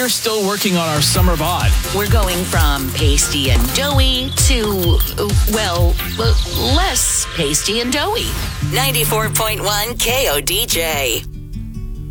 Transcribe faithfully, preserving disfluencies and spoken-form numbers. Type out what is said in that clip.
are still working on our summer bod. We're going from pasty and doughy to, uh, well, uh, less pasty and doughy. ninety-four point one K O D J.